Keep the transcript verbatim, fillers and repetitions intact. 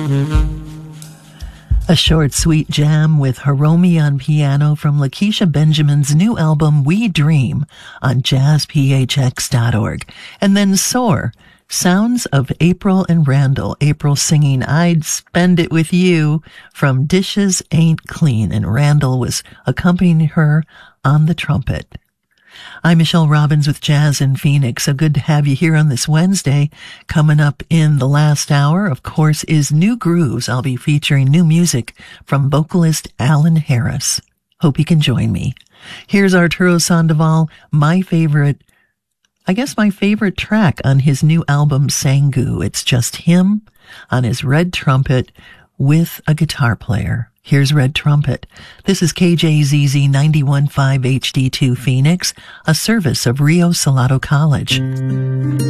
A short, sweet jam with Hiromi on piano from Lakeisha Benjamin's new album, We Dream, on jazz p h x dot org. And then Soar, sounds of April and Randall. April singing I'd Spend It With You from Dishes Ain't Clean, and Randall was accompanying her on the trumpet. I'm Michelle Robbins with Jazz in Phoenix. So good to have you here on this Wednesday. Coming up in the last hour, of course, is New Grooves. I'll be featuring new music from vocalist Alan Harris. Hope you can join me. Here's Arturo Sandoval, my favorite, I guess my favorite track on his new album, Sangu. It's just him on his red trumpet with a guitar player. Here's Red Trumpet. This is K J Z Z ninety-one point five H D two Phoenix, a service of Rio Salado College.